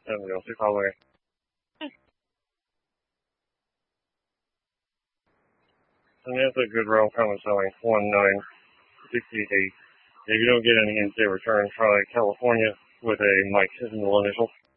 Highway. And that's a good rail coming selling 1968. If you don't get any in-state returns, try California with a Mike Sizzle initial.